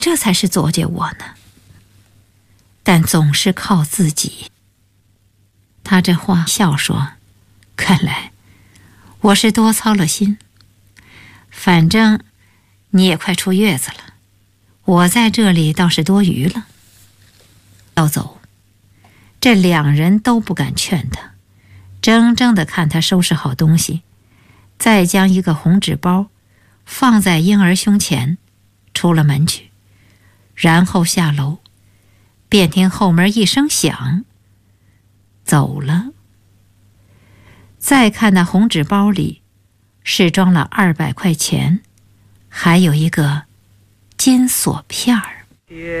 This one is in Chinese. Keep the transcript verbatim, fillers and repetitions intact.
这才是作践我呢。但总是靠自己。他这话笑说，看来我是多操了心。反正你也快出月子了，我在这里倒是多余了。要走，这两人都不敢劝他，怔怔地看他收拾好东西，再将一个红纸包放在婴儿胸前，出了门去，然后下楼，便听后门一声响，走了。再看那红纸包里是装了二百块钱，还有一个金锁片儿。